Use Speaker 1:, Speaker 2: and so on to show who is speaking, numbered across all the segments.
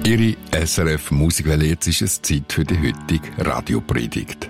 Speaker 1: Ihre SRF Musikwelle, jetzt ist es Zeit für die heutige Radiopredigt.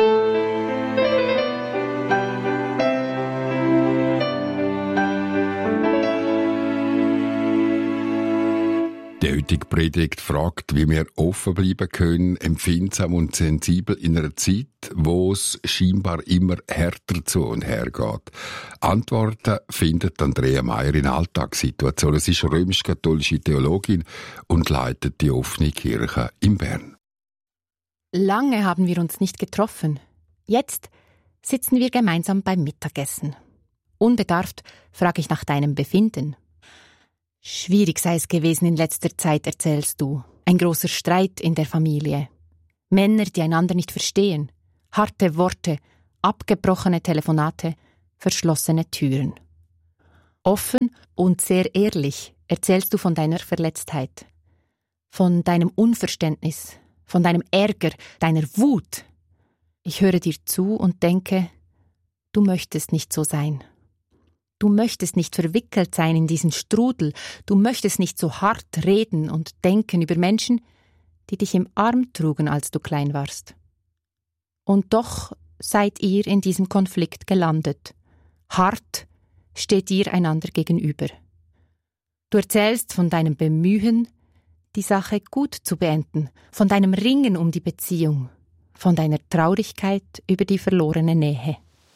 Speaker 1: Die heutige Predigt fragt, wie wir offen bleiben können, empfindsam und sensibel in einer Zeit, wo es scheinbar immer härter zu und her geht. Antworten findet Andrea Meier in Alltagssituationen. Sie ist römisch-katholische Theologin und leitet die offene Kirche in Bern.
Speaker 2: Lange haben wir uns nicht getroffen. Jetzt sitzen wir gemeinsam beim Mittagessen. Unbedarft frage ich nach deinem Befinden. Schwierig sei es gewesen in letzter Zeit, erzählst du. Ein großer Streit in der Familie. Männer, die einander nicht verstehen. Harte Worte, abgebrochene Telefonate, verschlossene Türen. Offen und sehr ehrlich erzählst du von deiner Verletztheit. Von deinem Unverständnis, von deinem Ärger, deiner Wut. Ich höre dir zu und denke, du möchtest nicht so sein. Du möchtest nicht verwickelt sein in diesen Strudel, du möchtest nicht so hart reden und denken über Menschen, die dich im Arm trugen, als du klein warst. Und doch seid ihr in diesem Konflikt gelandet. Hart steht ihr einander gegenüber. Du erzählst von deinem Bemühen, die Sache gut zu beenden, von deinem Ringen um die Beziehung, von deiner Traurigkeit über die verlorene Nähe.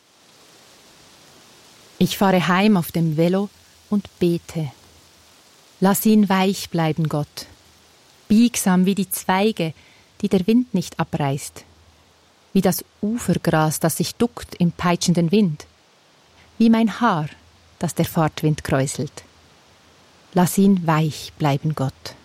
Speaker 2: Ich fahre heim auf dem Velo und bete. Lass ihn weich bleiben, Gott. Biegsam wie die Zweige, die der Wind nicht abreißt. Wie das Ufergras, das sich duckt im peitschenden Wind. Wie mein Haar, das der Fahrtwind kräuselt. Lass ihn weich bleiben, Gott.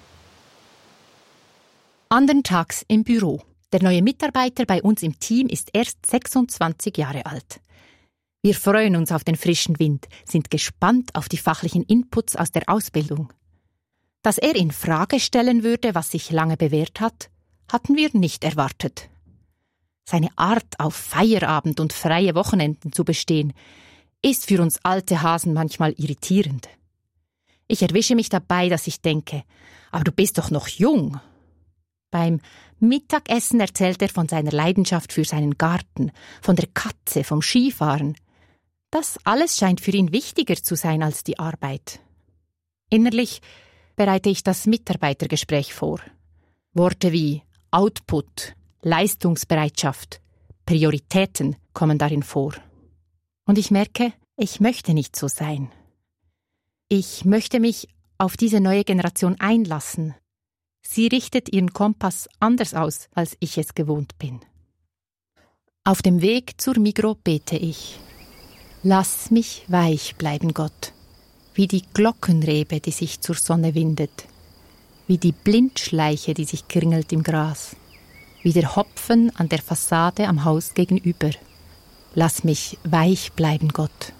Speaker 2: Andern Tags im Büro. Der neue Mitarbeiter bei uns im Team ist erst 26 Jahre alt. Wir freuen uns auf den frischen Wind, sind gespannt auf die fachlichen Inputs aus der Ausbildung. Dass er in Frage stellen würde, was sich lange bewährt hat, hatten wir nicht erwartet. Seine Art, auf Feierabend und freie Wochenenden zu bestehen, ist für uns alte Hasen manchmal irritierend. Ich erwische mich dabei, dass ich denke, aber du bist doch noch jung. Beim Mittagessen erzählt er von seiner Leidenschaft für seinen Garten, von der Katze, vom Skifahren. Das alles scheint für ihn wichtiger zu sein als die Arbeit. Innerlich bereite ich das Mitarbeitergespräch vor. Worte wie Output, Leistungsbereitschaft, Prioritäten kommen darin vor. Und ich merke, ich möchte nicht so sein. Ich möchte mich auf diese neue Generation einlassen. Sie richtet ihren Kompass anders aus, als ich es gewohnt bin. Auf dem Weg zur Migros bete ich. Lass mich weich bleiben, Gott, wie die Glockenrebe, die sich zur Sonne windet, wie die Blindschleiche, die sich kringelt im Gras, wie der Hopfen an der Fassade am Haus gegenüber. Lass mich weich bleiben, Gott.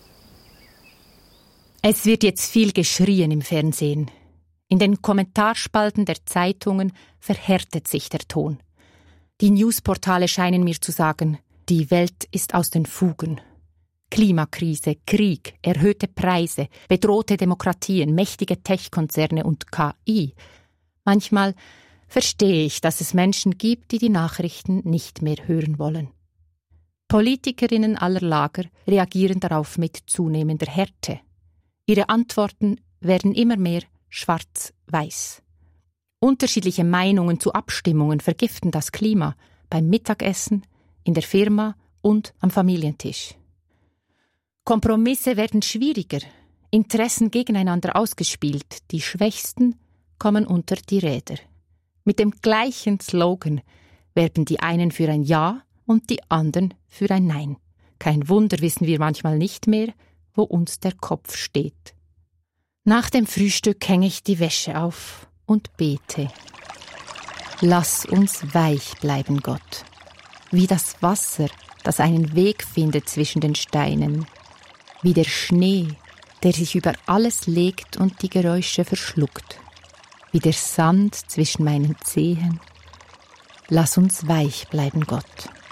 Speaker 2: Es wird jetzt viel geschrien im Fernsehen. In den Kommentarspalten der Zeitungen verhärtet sich der Ton. Die Newsportale scheinen mir zu sagen, die Welt ist aus den Fugen. Klimakrise, Krieg, erhöhte Preise, bedrohte Demokratien, mächtige Tech-Konzerne und KI. Manchmal verstehe ich, dass es Menschen gibt, die die Nachrichten nicht mehr hören wollen. Politikerinnen aller Lager reagieren darauf mit zunehmender Härte. Ihre Antworten werden immer mehr schwarz-weiß. Unterschiedliche Meinungen zu Abstimmungen vergiften das Klima beim Mittagessen, in der Firma und am Familientisch. Kompromisse werden schwieriger, Interessen gegeneinander ausgespielt, die Schwächsten kommen unter die Räder. Mit dem gleichen Slogan werben die einen für ein Ja und die anderen für ein Nein. Kein Wunder, wissen wir manchmal nicht mehr, wo uns der Kopf steht. Nach dem Frühstück hänge ich die Wäsche auf und bete. Lass uns weich bleiben, Gott, wie das Wasser, das einen Weg findet zwischen den Steinen, wie der Schnee, der sich über alles legt und die Geräusche verschluckt, wie der Sand zwischen meinen Zehen. Lass uns weich bleiben, Gott.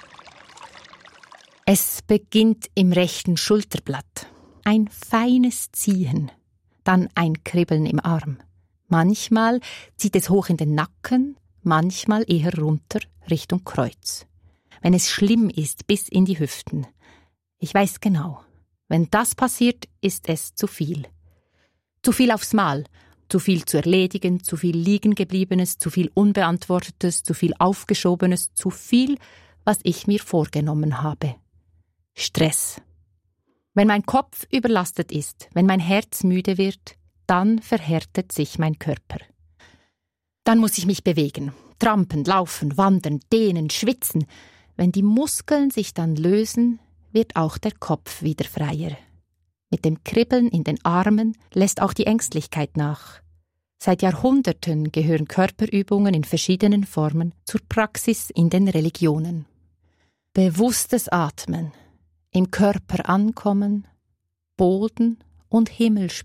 Speaker 2: Es beginnt im rechten Schulterblatt. Ein feines Ziehen, dann ein Kribbeln im Arm. Manchmal zieht es hoch in den Nacken, manchmal eher runter Richtung Kreuz. Wenn es schlimm ist, bis in die Hüften. Ich weiß genau, wenn das passiert, ist es zu viel. Zu viel aufs Mal, zu viel zu erledigen, zu viel Liegengebliebenes, zu viel Unbeantwortetes, zu viel Aufgeschobenes, zu viel, was ich mir vorgenommen habe. Stress. Wenn mein Kopf überlastet ist, wenn mein Herz müde wird, dann verhärtet sich mein Körper. Dann muss ich mich bewegen, trampen, laufen, wandern, dehnen, schwitzen. Wenn die Muskeln sich dann lösen, wird auch der Kopf wieder freier. Mit dem Kribbeln in den Armen lässt auch die Ängstlichkeit nach. Seit Jahrhunderten gehören Körperübungen in verschiedenen Formen zur Praxis in den Religionen. Bewusstes Atmen, im Körper ankommen, Boden und Himmel spüren.